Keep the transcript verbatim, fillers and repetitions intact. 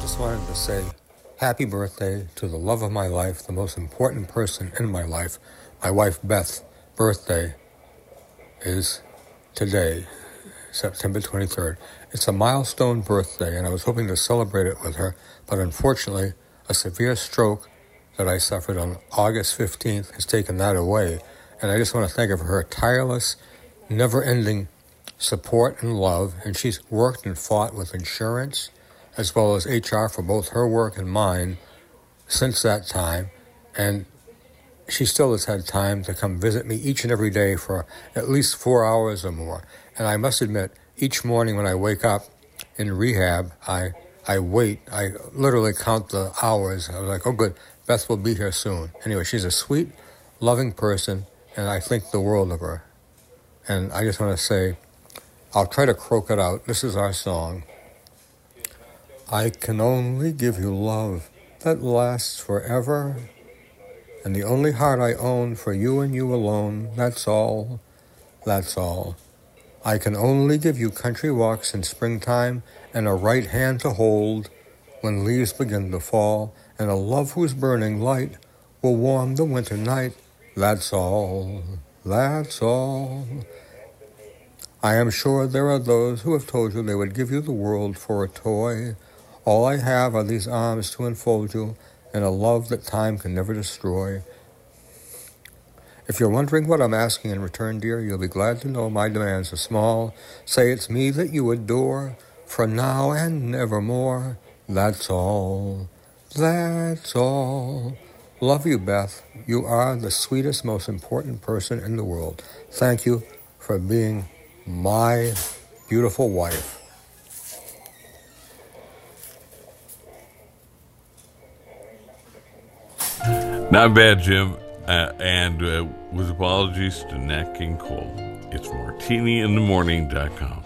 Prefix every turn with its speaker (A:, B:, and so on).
A: just wanted to say happy birthday to the love of my life, the most important person in my life. My wife Beth's birthday is today, September twenty-third. It's a milestone birthday, and I was hoping to celebrate it with her, but unfortunately, a severe stroke that I suffered on August fifteenth has taken that away. And I just want to thank her for her tireless, never-ending support and love. And she's worked and fought with insurance as well as H R for both her work and mine since that time. And she still has had time to come visit me each and every day for at least four hours or more. And I must admit, each morning when I wake up in rehab, I I wait. I literally count the hours. I was like, oh, good, Beth will be here soon. Anyway, she's a sweet, loving person, and I think the world of her. And I just want to say, I'll try to croak it out. This is our song. I can only give you love that lasts forever, and the only heart I own for you and you alone, that's all, that's all. I can only give you country walks in springtime and a right hand to hold when leaves begin to fall, and a love whose burning light will warm the winter night, that's all, that's all. I am sure there are those who have told you they would give you the world for a toy. All I have are these arms to enfold you and a love that time can never destroy. If you're wondering what I'm asking in return, dear, you'll be glad to know my demands are small. Say it's me that you adore, for now and nevermore. That's all, that's all. Love you, Beth. You are the sweetest, most important person in the world. Thank you for being my beautiful wife.
B: Not bad, Jim. Uh, and uh, with apologies to Nat King Cole, it's martini in the morning dot com.